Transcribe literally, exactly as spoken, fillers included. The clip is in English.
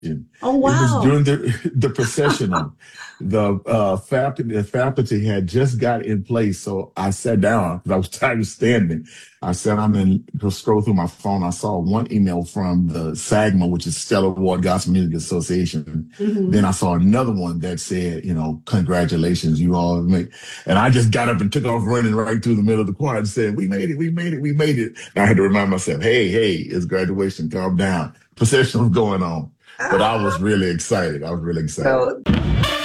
Oh, It was wow. during the the processional. The uh, faculty, the faculty had just got in place, so I sat down because I was tired of standing. I sat down and just scrolled through my phone. I saw one email from the SAGMA, which is Stellar Award Gospel Music Association. Then I Hmm. saw another one that said, you know, congratulations, you all make. And I just got up and took off running right through the middle of the choir and said, "We made it, we made it, we made it." And I had to remind myself, "Hey, hey, it's graduation. Calm down. Processional's going on." But I was Ah, really excited. I was really excited. so